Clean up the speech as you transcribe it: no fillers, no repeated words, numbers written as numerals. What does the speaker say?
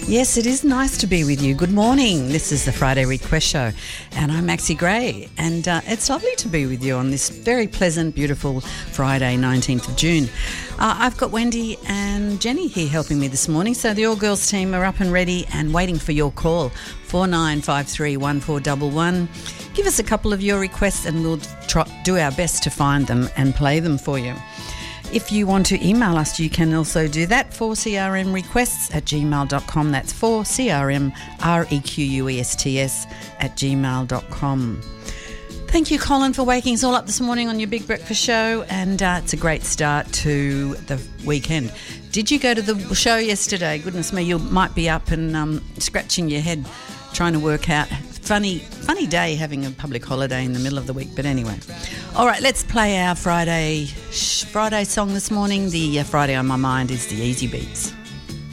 Yes, it is nice to be with you. Good morning. This is the Friday Request Show, and I'm Maxie Gray, and it's lovely to be with you on this very pleasant, beautiful Friday, 19th of June. I've got Wendy and Jenny here helping me this morning, so the All Girls team are up and ready and waiting for your call, 49531411. Give us a couple of your requests and we'll do our best to find them and play them for you. If you want to email us, you can also do that, 4crmrequests@gmail.com. That's 4crmrequests@gmail.com. Thank you, Colin, for waking us all up this morning on your Big Breakfast Show, and it's a great start to the weekend. Did you go to the show yesterday? Goodness me, you might be up and scratching your head trying to work out. Funny day having a public holiday in the middle of the week, but anyway. All right, let's play our Friday song this morning. The Friday on my mind is the Easy Beats.